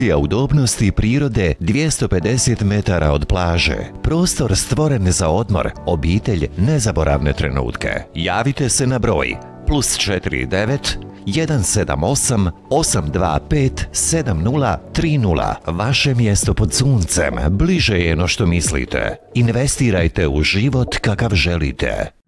A udobnosti prirode 250 metara od plaže. Prostor stvoren za odmor, obitelj, nezaboravne trenutke. Javite se na broj +49 178 825 7030. Vaše mjesto pod suncem bliže je no što mislite. Investirajte u život kakav želite.